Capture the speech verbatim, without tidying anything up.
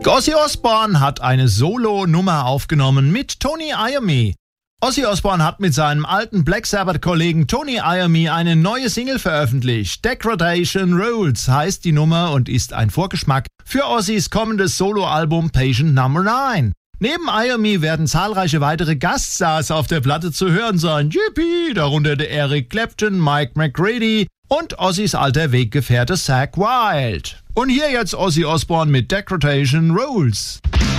Ozzy Osbourne hat eine Solo-Nummer aufgenommen mit Tony Iommi. Ozzy Osbourne hat mit seinem alten Black Sabbath-Kollegen Tony Iommi eine neue Single veröffentlicht. Degradation Rules heißt die Nummer und ist ein Vorgeschmack für Ozzys kommendes Soloalbum Patient Number neun. Neben Iommi werden zahlreiche weitere Gaststars auf der Platte zu hören sein. Yippie, darunter der Eric Clapton, Mike McCready und Ozzys alter Weggefährte Zakk Wylde. Und hier jetzt Ozzy Osbourne mit Degradation Rules.